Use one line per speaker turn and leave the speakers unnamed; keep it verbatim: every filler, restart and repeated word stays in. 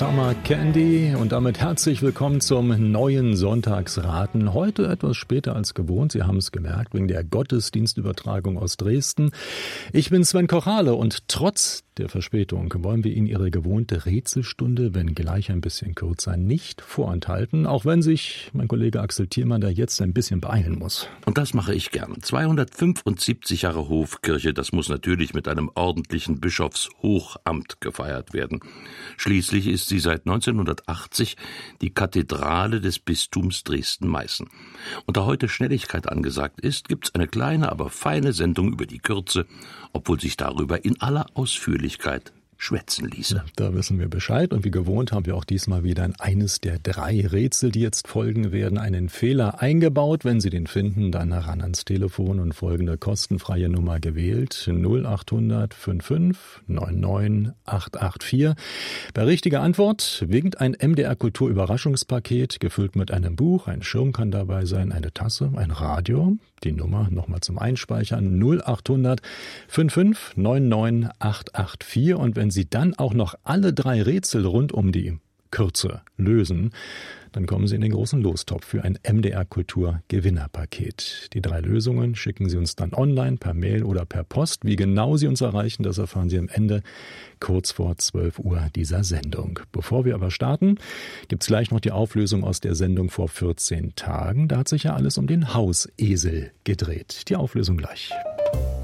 Summer Candy und damit herzlich willkommen zum neuen Sonntagsraten. Heute etwas später als gewohnt, Sie haben es gemerkt, wegen der Gottesdienstübertragung aus Dresden. Ich bin Sven Kochale und trotz der Verspätung wollen wir Ihnen Ihre gewohnte Rätselstunde, wenn gleich ein bisschen kürzer, nicht vorenthalten, auch wenn sich mein Kollege Axel Thiermann da jetzt ein bisschen beeilen muss.
Und das mache ich gern. zweihundertfünfundsiebzig Jahre Hofkirche, das muss natürlich mit einem ordentlichen Bischofshochamt gefeiert werden. Schließlich ist sie seit neunzehnhundertachtzig die Kathedrale des Bistums Dresden-Meißen. Und da heute Schnelligkeit angesagt ist, gibt's eine kleine, aber feine Sendung über die Kürze, obwohl sich darüber in aller Ausführlichkeit schwätzen ließe.
Ja, da wissen wir Bescheid und wie gewohnt haben wir auch diesmal wieder in eines der drei Rätsel, die jetzt folgen werden, einen Fehler eingebaut. Wenn Sie den finden, dann ran ans Telefon und folgende kostenfreie Nummer gewählt: null acht hundert fünfundfünfzig neunundneunzig achthundertvier. Bei richtiger Antwort winkt ein M D R Kultur Überraschungspaket, gefüllt mit einem Buch, ein Schirm kann dabei sein, eine Tasse, ein Radio. Die Nummer nochmal zum Einspeichern: null acht hundert fünfundfünfzig neunundneunzig achthundertvier. Und wenn Sie dann auch noch alle drei Rätsel rund um die Kürze lösen, dann kommen Sie in den großen Lostopf für ein M D R Kultur Gewinnerpaket. Die drei Lösungen schicken Sie uns dann online, per Mail oder per Post. Wie genau Sie uns erreichen, das erfahren Sie am Ende, kurz vor zwölf Uhr dieser Sendung. Bevor wir aber starten, gibt es gleich noch die Auflösung aus der Sendung vor vierzehn Tagen. Da hat sich ja alles um den Hausesel gedreht. Die Auflösung gleich.